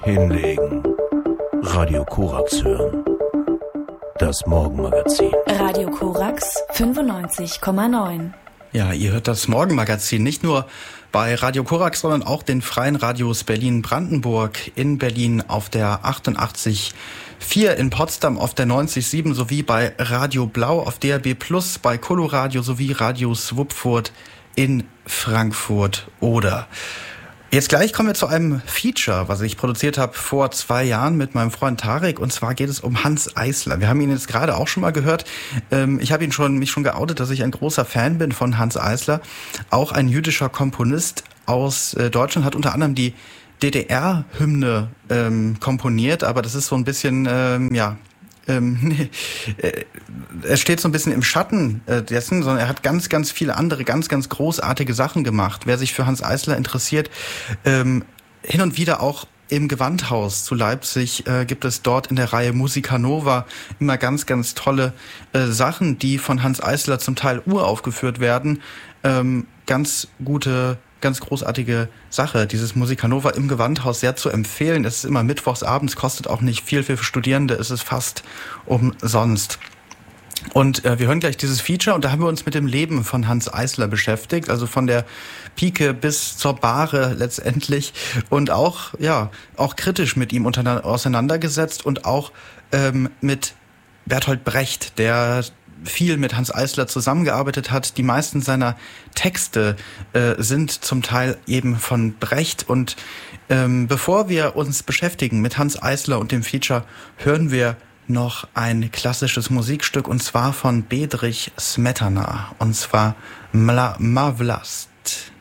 Hinlegen. Radio Korax hören. Das Morgenmagazin. Radio Korax 95,9. Ja, ihr hört das Morgenmagazin nicht nur bei Radio Korax, sondern auch den freien Radios Berlin-Brandenburg, in Berlin auf der 88,4, in Potsdam auf der 90,7 sowie bei Radio Blau auf DAB+, bei Coloradio sowie Radio Swupfurt in Frankfurt oder. Jetzt gleich kommen wir zu einem Feature, was ich produziert habe vor 2 Jahren mit meinem Freund Tarek, und zwar geht es um Hanns Eisler. Wir haben ihn jetzt gerade auch schon mal gehört. Ich habe mich schon geoutet, dass ich ein großer Fan bin von Hanns Eisler. Auch ein jüdischer Komponist aus Deutschland, hat unter anderem die DDR-Hymne komponiert, aber das ist so ein bisschen, er steht so ein bisschen im Schatten dessen, sondern er hat ganz, ganz viele andere, ganz, ganz großartige Sachen gemacht. Wer sich für Hanns Eisler interessiert, hin und wieder auch im Gewandhaus zu Leipzig gibt es dort in der Reihe Musica Nova immer ganz, ganz tolle Sachen, die von Hanns Eisler zum Teil uraufgeführt werden. Ganz großartige Sache, dieses Musica Nova im Gewandhaus sehr zu empfehlen. Es ist immer mittwochs abends, kostet auch nicht viel für Studierende, ist es fast umsonst. Und wir hören gleich dieses Feature, und da haben wir uns mit dem Leben von Hanns Eisler beschäftigt, also von der Pike bis zur Bahre letztendlich, und auch kritisch mit ihm auseinandergesetzt, und auch mit Bertolt Brecht, der viel mit Hanns Eisler zusammengearbeitet hat. Die meisten seiner Texte sind zum Teil eben von Brecht. Und bevor wir uns beschäftigen mit Hanns Eisler und dem Feature, hören wir noch ein klassisches Musikstück, und zwar von Bedřich Smetana, und zwar Mla Vlast.